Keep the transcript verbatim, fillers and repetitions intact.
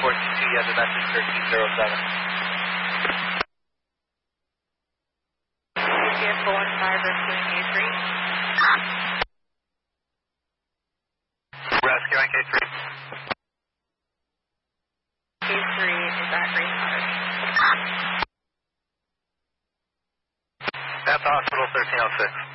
four two two, you have the message thirteen zero seven. Vehicle one five rescuing A three. Rescuing K three. K three is at Green Cottage. At the hospital, thirteen oh six.